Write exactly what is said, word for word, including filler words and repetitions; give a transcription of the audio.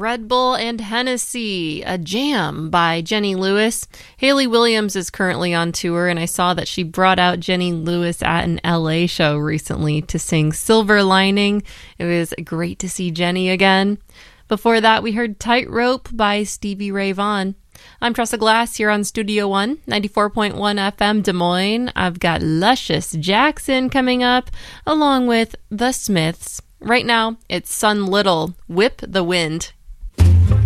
Red Bull and Hennessy, a jam by Jenny Lewis. Hayley Williams is currently on tour, and I saw that she brought out Jenny Lewis at an L A show recently to sing Silver Lining. It was great to see Jenny again. Before that, we heard Tightrope by Stevie Ray Vaughan. I'm Tressa Glass here on Studio One, ninety-four point one F M Des Moines. I've got Luscious Jackson coming up, along with The Smiths. Right now, it's Sun Little, Whip the Wind,